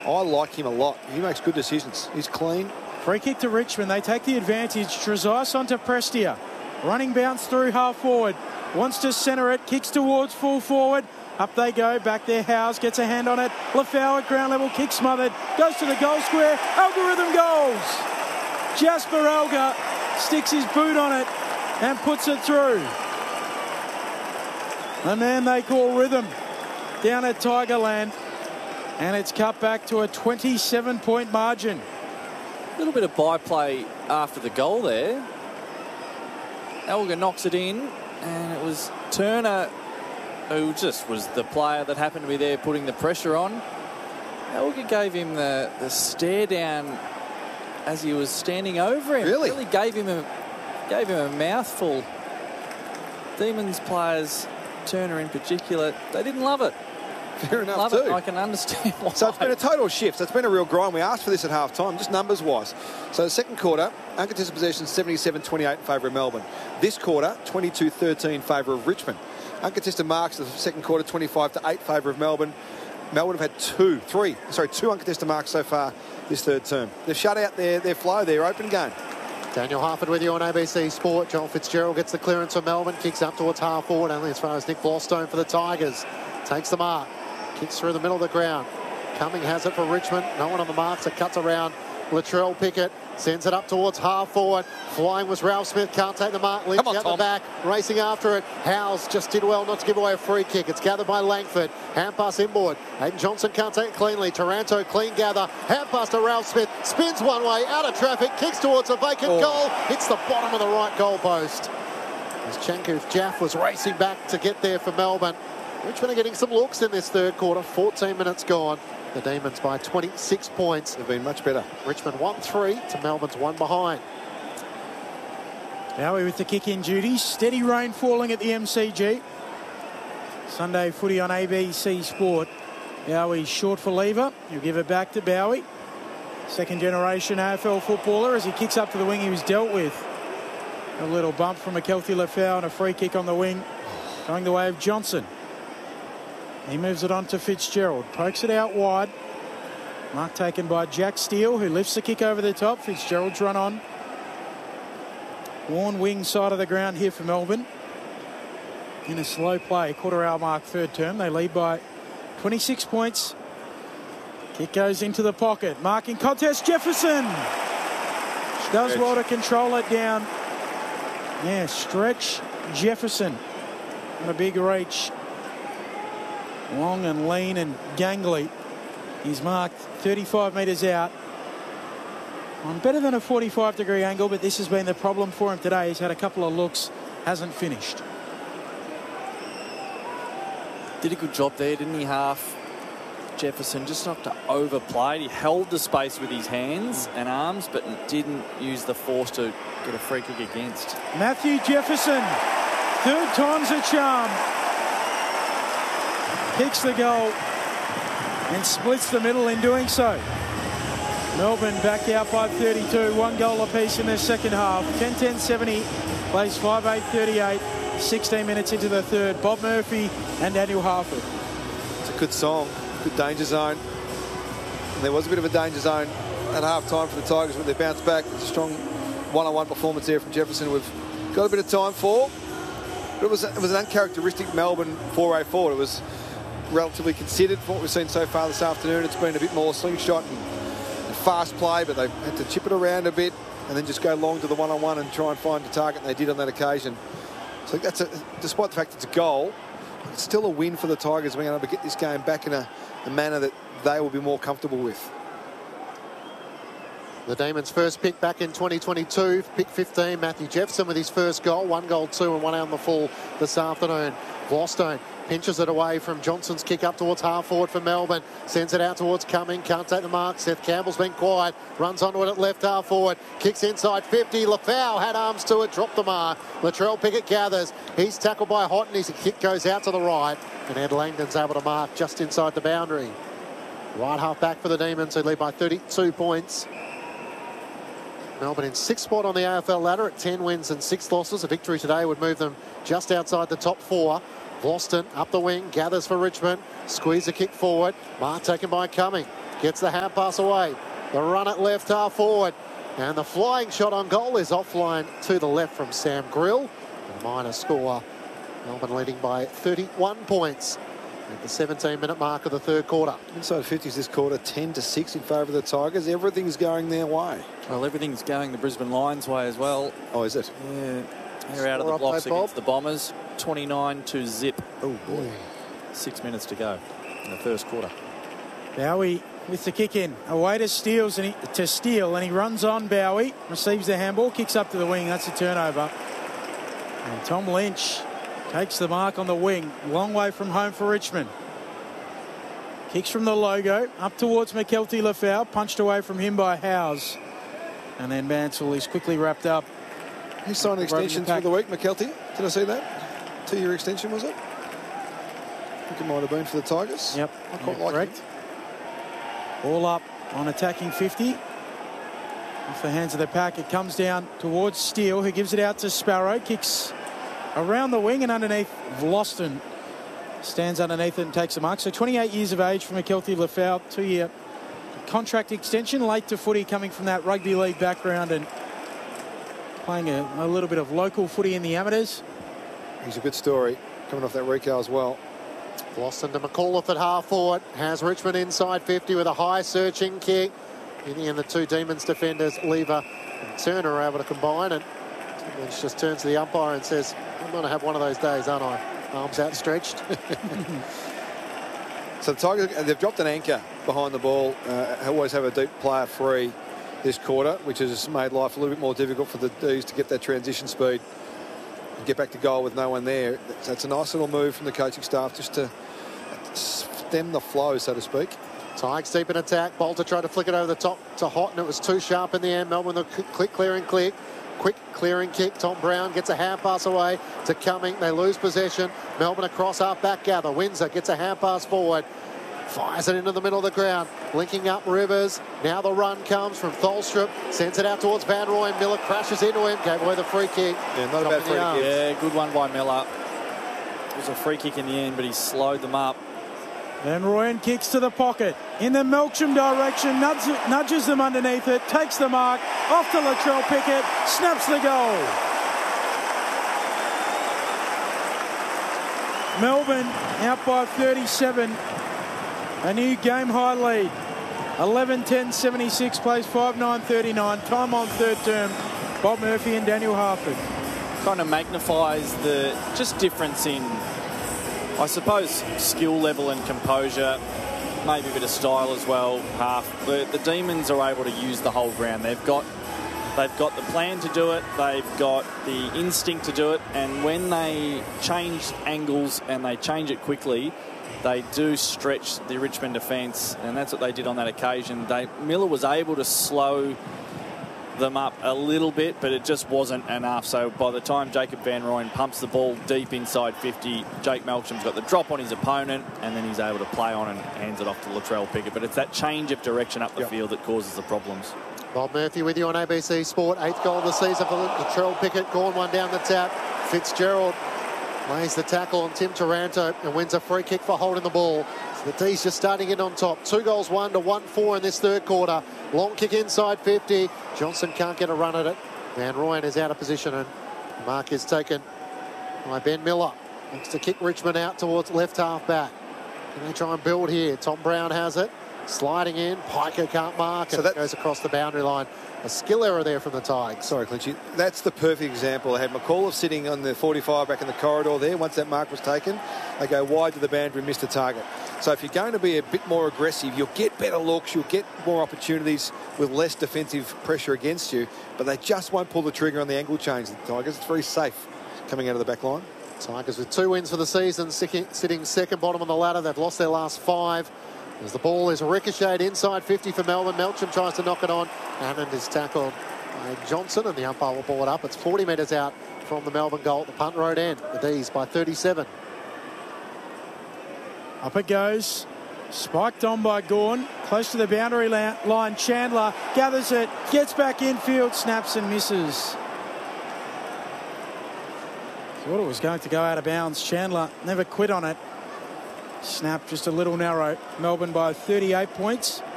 I like him a lot. He makes good decisions. He's clean. Free kick to Richmond. They take the advantage. Trezise onto Prestia. Running bounce through half forward. Wants to centre it. Kicks towards full forward. Up they go. Back there. Howes gets a hand on it. Lafau at ground level. Kick smothered. Goes to the goal square. Algorithm goals. Jasper Alga sticks his boot on it and puts it through. The man they call Rhythm down at Tigerland. And it's cut back to a 27-point margin. A little bit of byplay after the goal there. Elgar knocks it in, and it was Turner who just was the player that happened to be there putting the pressure on. Elgar gave him the stare down as he was standing over him. Really gave him a mouthful. Demons players, Turner in particular, they didn't love it. Fair enough too. I can understand why. So it's been a total shift. So it's been a real grind. We asked for this at half time, just numbers-wise. So the second quarter, uncontested possession 77-28 in favour of Melbourne. This quarter, 22-13 in favour of Richmond. Uncontested marks of the second quarter, 25-8 favour of Melbourne. Melbourne have had two uncontested marks so far this third term. They've shut out their flow, their open game. Daniel Harford with you on ABC Sport. Joel Fitzgerald gets the clearance for Melbourne, kicks up towards half forward, only as far as Nick Vlostone for the Tigers. Takes the mark, kicks through the middle of the ground. Cumming has it for Richmond. No one on the mark, so cuts around. Latrell Pickett sends it up towards half forward. Flying was Ralph Smith, can't take the mark. Lynch out the back, racing after it. Howes just did well not to give away a free kick. It's gathered by Langford. Hand pass inboard. Hayden Johnson can't take it cleanly. Taranto clean gather. Hand pass to Ralph Smith. Spins one way, out of traffic. Kicks towards a vacant goal. Hits the bottom of the right goal post. As Chankooth Jaff was racing back to get there for Melbourne. Richmond are getting some looks in this third quarter. 14 minutes gone. The Demons by 26 points. They've been much better. Richmond 1-3 to Melbourne's 1 behind. Bowie with the kick-in duties. Steady rain falling at the MCG. Sunday footy on ABC Sport. Bowie short for lever. He'll give it back to Bowie. Second generation AFL footballer as he kicks up to the wing he was dealt with. A little bump from McKelty Lafau and a free kick on the wing. Going the way of Johnson. He moves it on to Fitzgerald. Pokes it out wide. Mark taken by Jack Steele, who lifts the kick over the top. Fitzgerald's run on. Warren wing side of the ground here for Melbourne. In a slow play, quarter hour mark, third term. They lead by 26 points. Kick goes into the pocket. Marking contest, Jefferson. Does well to control it down. Yeah, stretch Jefferson on a big reach. Long and lean and gangly. He's marked 35 metres out on better than a 45-degree angle, but this has been the problem for him today. He's had a couple of looks, hasn't finished. Did a good job there, didn't he, half? Jefferson, just not to overplay. He held the space with his hands and arms, but didn't use the force to get a free kick against. Matthew Jefferson, third time's a charm. Kicks the goal and splits the middle in doing so. Melbourne back out by 32, 1 goal apiece in their second half. 10-10-70, plays 5-8-38, 16 minutes into the third. Bob Murphy and Daniel Harford. It's a good song, good danger zone. And there was a bit of a danger zone at half time for the Tigers, but they bounced back. It's a strong one-on-one performance there from Jefferson. We've got a bit of time for. But it was an uncharacteristic Melbourne foray forward. It was relatively considered for what we've seen so far this afternoon. It's been a bit more slingshot and fast play, but they had to chip it around a bit and then just go long to the one-on-one and try and find the target, and they did on that occasion. So that's despite the fact it's a goal, it's still a win for the Tigers being able to get this game back in a manner that they will be more comfortable with. The Demons' first pick back in 2022, pick 15, Matthew Jefferson with his first goal, 1 goal, 2 and 1 out on the full this afternoon. Vlostone pinches it away from Johnson's kick up towards half forward for Melbourne. Sends it out towards Cumming. Can't take the mark. Seth Campbell's been quiet. Runs onto it at left half forward. Kicks inside 50. Lafau had arms to it. Dropped the mark. Latrell Pickett gathers. He's tackled by Houghton. His kick goes out to the right. And Ed Langdon's able to mark just inside the boundary. Right half back for the Demons, who lead by 32 points. Melbourne in 6th spot on the AFL ladder at 10 wins and 6 losses. A victory today would move them just outside the top 4. Vloston up the wing, gathers for Richmond. Squeeze a kick forward. Mark taken by Cumming. gets the hand pass away. The run at left half forward. And the flying shot on goal is offline to the left from Sam Grill. A minor score. Melbourne leading by 31 points at the 17-minute mark of the third quarter. Inside 50s this quarter, 10-6 in favour of the Tigers. Everything's going their way. Well, everything's going the Brisbane Lions way as well. Oh, is it? Yeah. They're out of the blocks against the Bombers. 29-0. Oh, boy. 6 minutes to go in the first quarter. Bowie with the kick in. Away to Steele, and he runs on Bowie. Receives the handball, kicks up to the wing. That's a turnover. And Tom Lynch takes the mark on the wing. Long way from home for Richmond. Kicks from the logo up towards McKelty Lafau. Punched away from him by Howes. And then Mansell is quickly wrapped up. He signed an extension through the week, McKelty. Did I see that? 2-year extension, was it? I think it might have been for the Tigers. Yep. I quite like correct. it. All up on attacking 50. Off the hands of the pack, it comes down towards Steele, who gives it out to Sparrow. Kicks around the wing and underneath. Vlosten stands underneath it and takes the mark. So 28 years of age for McKelty Lafau. 2-year contract extension. Late to footy, coming from that rugby league background and playing a little bit of local footy in the amateurs. He's a good story, coming off that Rico as well. Vlosten to McAuliffe at half forward. Has Richmond inside 50 with a high searching kick. In the end, the two Demons defenders, Lever and Turner, are able to combine. And Lynch just turns to the umpire and says, I'm going to have one of those days, aren't I? Arms outstretched. So the Tigers, they've dropped an anchor behind the ball. Always have a deep player free this quarter, which has made life a little bit more difficult for the D's to get that transition speed and get back to goal with no one there. So it's a nice little move from the coaching staff just to stem the flow, so to speak. Tigers deep in attack. Bolter tried to flick it over the top to Hott, and it was too sharp in the end. Melbourne, the quick clearing kick. Tom Brown gets a hand pass away to Cumming. They lose possession. Melbourne across half back gather. Windsor gets a hand pass forward. Fires it into the middle of the ground. Linking up Rivers. Now the run comes from Tholstrup. Sends it out towards Van Rooyen. Miller crashes into him. Gave away the free kick. Yeah, not a bad free kick. Yeah, good one by Miller. It was a free kick in the end, but he slowed them up. Van Rooyen kicks to the pocket. In the Melksham direction. Nudges them underneath it. Takes the mark. Off to Latrell Pickett. Snaps the goal. Melbourne out by 37. A new game high lead. 11-10-76 plays 5-9-39. Time on third term. Bob Murphy and Daniel Harford. Kind of magnifies the just difference in, I suppose, skill level and composure. Maybe a bit of style as well. The Demons are able to use the whole ground. They've got the plan to do it. They've got the instinct to do it. And when they change angles and they change it quickly, they do stretch the Richmond defence, and that's what they did on that occasion. Miller was able to slow them up a little bit, but it just wasn't enough. So by the time Jacob Van Rooyen pumps the ball deep inside 50, Jake Melksham's got the drop on his opponent, and then he's able to play on and hands it off to Latrell Pickett. But it's that change of direction up the field that causes the problems. Bob Murphy with you on ABC Sport. 8th goal of the season for Latrell Pickett. Gone one down the tap. Fitzgerald lays the tackle on Tim Taranto and wins a free kick for holding the ball. So the D's just starting in on top. 2 goals, 1 to 1-4 in this third quarter. Long kick inside 50. Johnson can't get a run at it. Van Rooyen is out of position, and the mark is taken by Ben Miller. Looks to kick Richmond out towards left half back. Can they try and build here? Tom Brown has it. Sliding in. Piker can't mark. And it goes across the boundary line. A skill error there from the Tigers. Sorry, Clinchy. That's the perfect example. They had McAuliffe sitting on the 45 back in the corridor there. Once that mark was taken, they go wide to the boundary and miss the target. So if you're going to be a bit more aggressive, you'll get better looks, you'll get more opportunities with less defensive pressure against you, but they just won't pull the trigger on the angle change, the Tigers. It's very safe coming out of the back line. Tigers with 2 wins for the season, sitting second bottom on the ladder. They've lost their last 5. As the ball is ricocheted inside 50 for Melbourne. Melksham tries to knock it on. Hammond is tackled by Johnson, and the umpire will ball it up. It's 40 metres out from the Melbourne goal at the punt road end. The D's by 37. Up it goes. Spiked on by Gawn. Close to the boundary line. Chandler gathers it. Gets back infield. Snaps and misses. Thought it was going to go out of bounds. Chandler never quit on it. Snap just a little narrow. Melbourne by 38 points.